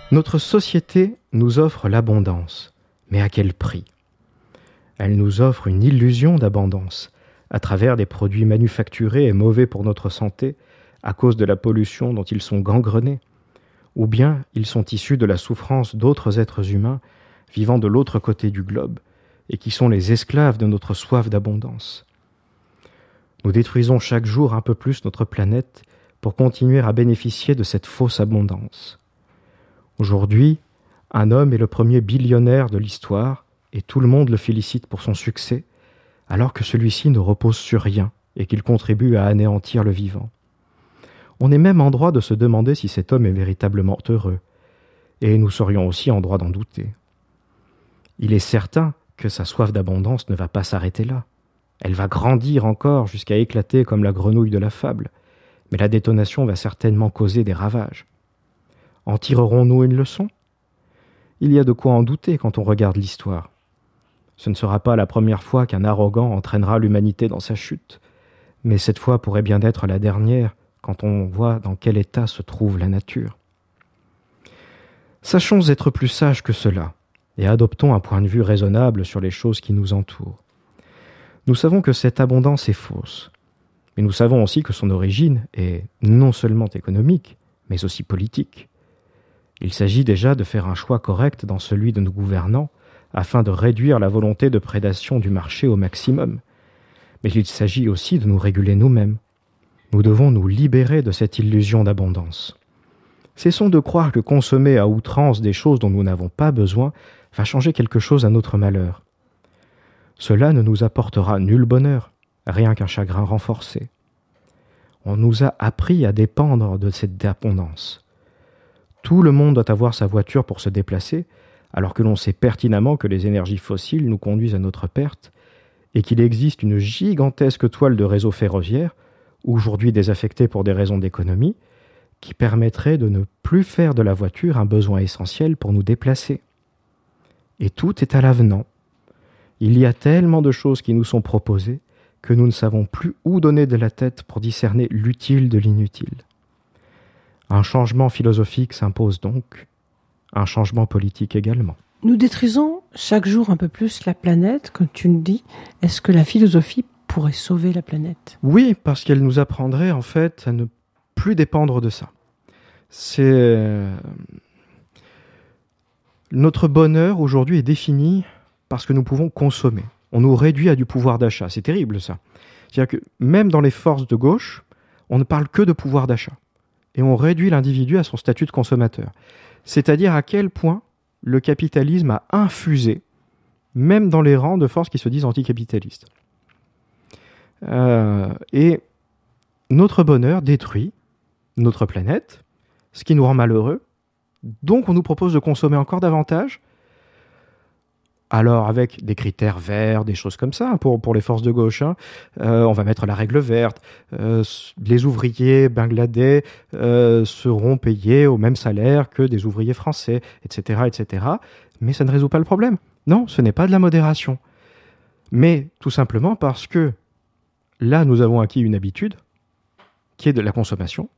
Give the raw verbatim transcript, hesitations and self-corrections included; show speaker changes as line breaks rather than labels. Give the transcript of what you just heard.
Notre société nous offre l'abondance, mais à quel prix? Elle nous offre une illusion d'abondance, à travers des produits manufacturés et mauvais pour notre santé, à cause de la pollution dont ils sont gangrenés, ou bien ils sont issus de la souffrance d'autres êtres humains vivant de l'autre côté du globe, et qui sont les esclaves de notre soif d'abondance. Nous détruisons chaque jour un peu plus notre planète pour continuer à bénéficier de cette fausse abondance. Aujourd'hui, un homme est le premier billionnaire de l'histoire et tout le monde le félicite pour son succès, alors que celui-ci ne repose sur rien et qu'il contribue à anéantir le vivant. On est même en droit de se demander si cet homme est véritablement heureux, et nous serions aussi en droit d'en douter. Il est certain que sa soif d'abondance ne va pas s'arrêter là. Elle va grandir encore jusqu'à éclater comme la grenouille de la fable, mais la détonation va certainement causer des ravages. En tirerons-nous une leçon? Il y a de quoi en douter quand on regarde l'histoire. Ce ne sera pas la première fois qu'un arrogant entraînera l'humanité dans sa chute, mais cette fois pourrait bien être la dernière quand on voit dans quel état se trouve la nature. Sachons être plus sages que cela, et adoptons un point de vue raisonnable sur les choses qui nous entourent. Nous savons que cette abondance est fausse, mais nous savons aussi que son origine est non seulement économique, mais aussi politique. Il s'agit déjà de faire un choix correct dans celui de nos gouvernants, afin de réduire la volonté de prédation du marché au maximum. Mais il s'agit aussi de nous réguler nous-mêmes. Nous devons nous libérer de cette illusion d'abondance. Cessons de croire que consommer à outrance des choses dont nous n'avons pas besoin va changer quelque chose à notre malheur. Cela ne nous apportera nul bonheur, rien qu'un chagrin renforcé. On nous a appris à dépendre de cette abondance. Tout le monde doit avoir sa voiture pour se déplacer, alors que l'on sait pertinemment que les énergies fossiles nous conduisent à notre perte et qu'il existe une gigantesque toile de réseau ferroviaire, aujourd'hui désaffectée pour des raisons d'économie, qui permettrait de ne plus faire de la voiture un besoin essentiel pour nous déplacer. Et tout est à l'avenant. Il y a tellement de choses qui nous sont proposées que nous ne savons plus où donner de la tête pour discerner l'utile de l'inutile. Un changement philosophique s'impose donc, un changement politique également.
Nous détruisons chaque jour un peu plus la planète, comme tu nous dis. Est-ce que la philosophie pourrait sauver la planète?
Oui, parce qu'elle nous apprendrait en fait à ne plus dépendre de ça. C'est... euh, Notre bonheur aujourd'hui est défini parce que nous pouvons consommer. On nous réduit à du pouvoir d'achat. C'est terrible ça. C'est-à-dire que même dans les forces de gauche, on ne parle que de pouvoir d'achat. Et on réduit l'individu à son statut de consommateur. C'est-à-dire à quel point le capitalisme a infusé, même dans les rangs de forces qui se disent anticapitalistes. Euh, et notre bonheur détruit notre planète, ce qui nous rend malheureux. Donc on nous propose de consommer encore davantage. Alors avec des critères verts, des choses comme ça, pour, pour les forces de gauche, hein. euh, on va mettre la règle verte. Euh, les ouvriers bangladais euh, seront payés au même salaire que des ouvriers français, et cetera, et cetera. Mais ça ne résout pas le problème. Non, ce n'est pas de la modération. Mais tout simplement parce que là, nous avons acquis une habitude qui est de la consommation.